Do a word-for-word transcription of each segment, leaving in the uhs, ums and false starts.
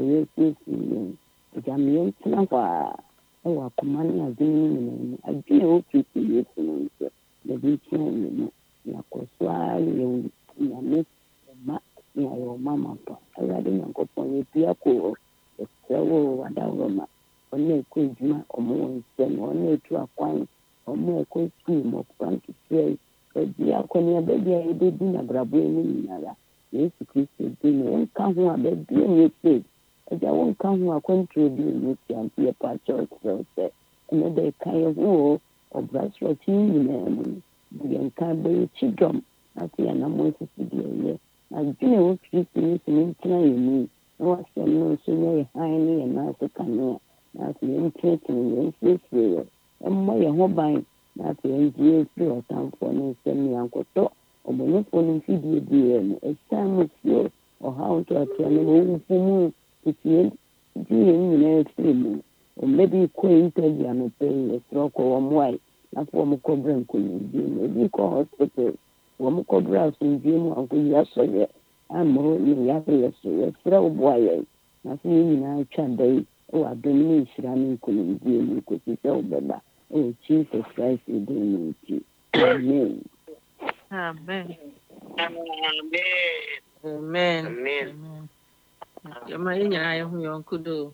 yɛsiesie gyame yɛntena hɔ a ɛwɔ akoma ne adwene no nyinaa mu adwene a wɔfiri yesu no nso yɛde nkyerɛ yɛ mu yɛakɔ so a yɛwɔ nyame ma yɛayɛ ɔma mapa awurade nyankopɔn yɛpia kɔ hɔ yɛsrɛ wo wadaworo ma ɔne ɛkɔ adwuma ɔmo wɔ nsɛm ɔne ɛtu akwan ɔmo ɛkɔ sukuu mmɔfra nketewa yi baabi akɔneaba bi a yɛbɛdi nabrabɔ no nyinara yesu kristo di no yɛnka ho a baabi a yɛsɛ agya wonka ho akwantuo bi ne tia nti yɛpa akyerɛ kyerɛw sɛ ɛnɛ dɛ ɛka yɛ ho o ɔbra sorɔkye nyinaa mu no yɛnka bɛyɛ kyidɔm na sɛ yɛanammɔ sisi deɛ ɛyɛ na adwene a wɔfiri si no so no ntena yɛ mu na wasɛm no nso nyɛ yɛ hann ne yɛ naase kanea na sɛ yɛntenetene yɛnsiesie yɛ ɛmmɔ yɛ ho ban na sɛ yɛngye yɛmfiri ɔtamfoɔ no nsɛm ne yɛnkɔtɔ ɔbɔnefoɔ no mfidie biara no ɛsiane mu fio ɔhaw ntoatoa no ma ɔwufo mu tie di yɛn nyinaa firi mu ɔmma bi kɔ interview anɔpɛ yɛserɛ kɔ wɔ mmoae na fo wɔn kɔbrɛ nkonyimdie mu ebi kɔ hospital wɔn kɔbrɛ asomdwie mu ankɔyi asɔyɛ amoro ne yɛabrɛ so yɛserɛ wo boa yɛn na sɛ yɛn nyinaa twa da yi ɛwɔ adom ne nhyira ne nkonyimdie mu kɔsi sɛ wobɛba ɛwɔ Jesus Christ din mu nti amen. Amen. Amen. Amen. Yama yinyina ye hu yonkudo.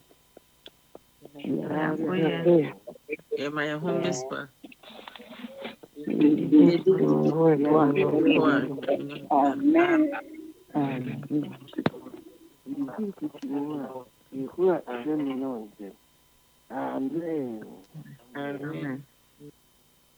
Yama ye hu mispa. Amen. Amen. Amen.